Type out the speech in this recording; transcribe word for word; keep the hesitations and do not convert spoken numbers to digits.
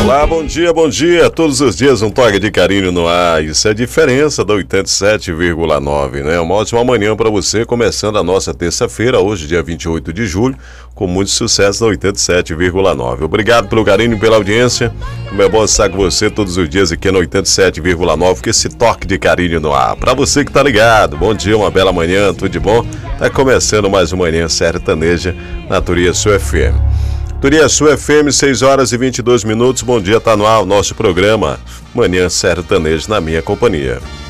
Olá, bom dia, bom dia. Todos os dias um toque de carinho no ar. Isso é a diferença da oitenta e sete vírgula nove, né? Uma ótima manhã para você, começando a nossa terça-feira, hoje, dia vinte e oito de julho, com muito sucesso na oitenta e sete vírgula nove. Obrigado pelo carinho e pela audiência. Como é bom estar com você todos os dias aqui na oitenta e sete vírgula nove, com esse toque de carinho no ar. Para você que tá ligado, bom dia, uma bela manhã, tudo de bom? Tá começando mais uma manhã sertaneja na Turiaçu F M. Turiaçu F M, seis horas e vinte e dois minutos. Bom dia, tá no ar o nosso programa Manhã Sertaneja na minha companhia.